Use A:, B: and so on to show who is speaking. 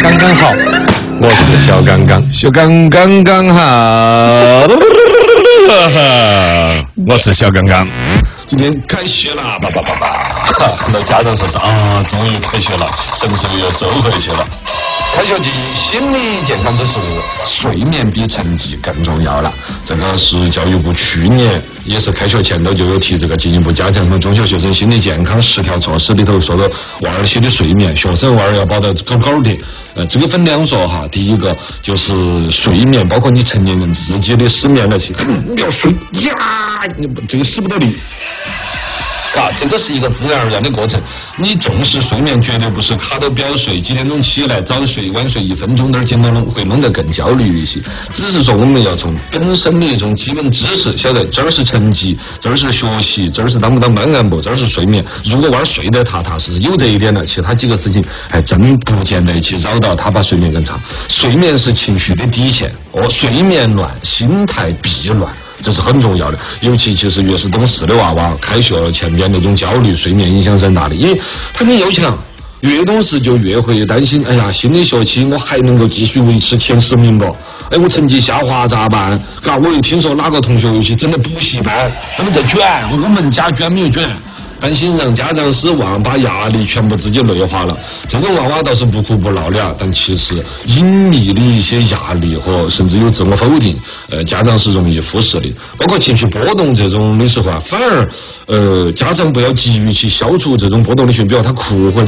A: 刚刚好，我是小刚刚，小刚刚刚好，我是小刚刚。今天开学了，爸爸，很多家长说是啊，终于开学了，神兽又收回去了。开学季，心理健康之时，睡眠比成绩更重要了。这个是教育部去年也是开学前头就有提这个进一步加强和中小学生心理健康10条措施里头说到娃儿些的睡眠，学生娃儿要保得高高的。这个分两说哈，第一个就是睡眠，包括你成年人自己的失眠了起，你要睡呀，这个使不得力。这个是一个自然而然的过程。你重视睡眠，绝对不是卡到表睡，几点钟起来，早睡晚睡1分钟点儿紧弄会弄得更焦虑一些。只是说我们要从本身的一种基本知识，晓得这儿是成绩，这儿是学习，这儿是当不当班干部，这儿是睡眠。如果娃儿睡得踏踏实实，有这一点了，其他几个事情还真不见得去扰到他把睡眠更差。睡眠是情绪的底线，睡眠乱，心态必乱。这是很重要的，尤其是越是懂事的娃娃，开学前边那种焦虑，睡眠影响是很大的，因为他很要强，越懂事就越会担心。哎呀，新的学期我还能够继续维持前10名不？哎，我成绩下滑咋办？我又听说哪个同学又去整了补习班，那么在卷，我们家居然没有卷。担心让家长失望，把压力全部自己内化了。这种娃娃倒是不哭不闹的，但其实隐秘的一些压力和甚至有自我否定，家长是容易忽视的。包括情绪波动这种的时候反而家长不要急于去消除这种波动的情绪，比如他哭或者